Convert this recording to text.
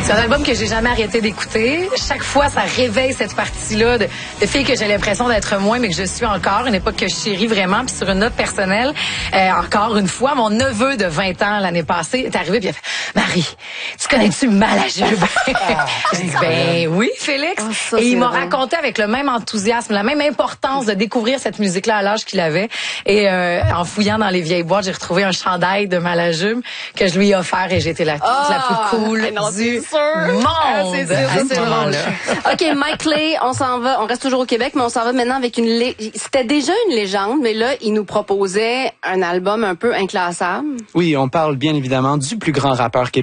C'est un album que j'ai jamais arrêté d'écouter. Chaque fois, ça réveille cette partie-là de fille que j'ai l'impression d'être moins, mais que je suis encore. Une époque que je chéris vraiment. Puis sur une note personnelle, encore une fois, mon neveu de 20 ans l'année passée est arrivé puis il a fait « Marie, tu connais-tu Malajube? » J'ai dit « Ben oui, Félix. » Et il m'a raconté avec le même enthousiasme, la même importance de découvrir cette musique-là à l'âge qu'il avait. Et en fouillant dans les vieilles boîtes, j'ai retrouvé un chandail de Malajube que je lui ai offert et j'ai été la plus cool du monde. C'est drôle. OK, Mike Clay, on s'en va. On reste toujours au Québec, mais on s'en va maintenant avec c'était déjà une légende, mais là, il nous proposait un album un peu inclassable. Oui, on parle bien évidemment du plus grand rappeur québécois